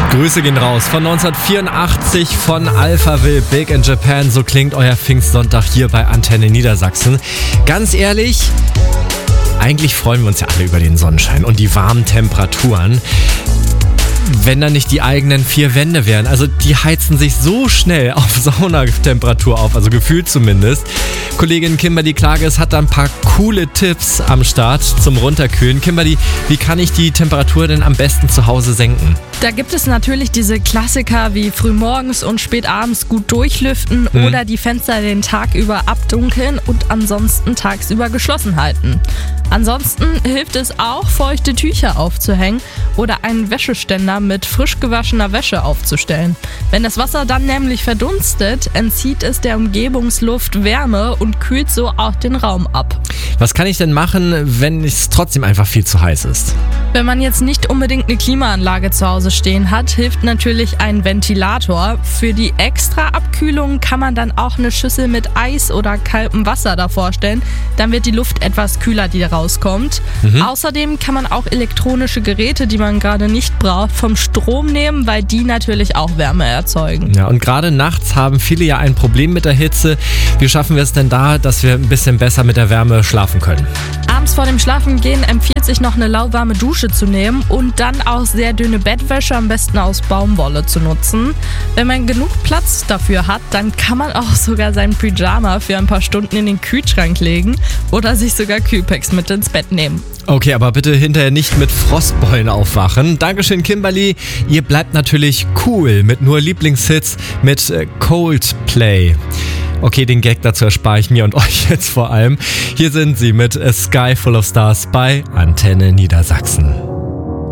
Grüße gehen raus von 1984 von Alphaville, Big in Japan. So klingt euer Pfingstsonntag hier bei Antenne Niedersachsen. Ganz ehrlich, eigentlich freuen wir uns ja alle über den Sonnenschein und die warmen Temperaturen. Wenn da nicht die eigenen vier Wände wären. Also die heizen sich so schnell auf Saunatemperatur auf, also gefühlt zumindest. Kollegin Kimberly Klages hat da ein paar coole Tipps am Start zum Runterkühlen. Kimberly, wie kann ich die Temperatur denn am besten zu Hause senken? Da gibt es natürlich diese Klassiker wie frühmorgens und spätabends gut durchlüften oder die Fenster den Tag über abdunkeln und ansonsten tagsüber geschlossen halten. Ansonsten hilft es auch, feuchte Tücher aufzuhängen oder einen Wäscheständer mit frisch gewaschener Wäsche aufzustellen. Wenn das Wasser dann nämlich verdunstet, entzieht es der Umgebungsluft Wärme und kühlt so auch den Raum ab. Was kann ich denn machen, wenn es trotzdem einfach viel zu heiß ist? Wenn man jetzt nicht unbedingt eine Klimaanlage zu Hause stehen hat, hilft natürlich ein Ventilator. Für die extra Abkühlung kann man dann auch eine Schüssel mit Eis oder kaltem Wasser davor stellen. Dann wird die Luft etwas kühler, die rauskommt. Außerdem kann man auch elektronische Geräte, die man gerade nicht braucht, vom Strom nehmen, weil die natürlich auch Wärme erzeugen. Ja, und gerade nachts haben viele ja ein Problem mit der Hitze. Wie schaffen wir es denn da, dass wir ein bisschen besser mit der Wärme schlafen können? Abends vor dem Schlafengehen empfiehlt sich noch eine lauwarme Dusche zu nehmen und dann auch sehr dünne Bettwäsche, am besten aus Baumwolle, zu nutzen. Wenn man genug Platz dafür hat, dann kann man auch sogar sein Pyjama für ein paar Stunden in den Kühlschrank legen oder sich sogar Kühlpacks mit ins Bett nehmen. Okay, aber bitte hinterher nicht mit Frostbeulen aufwachen. Dankeschön, Kimberly. Ihr bleibt natürlich cool mit nur Lieblingshits mit Coldplay. Okay, den Gag dazu erspare ich mir und euch jetzt vor allem. Hier sind sie mit A Sky Full of Stars bei Antenne Niedersachsen.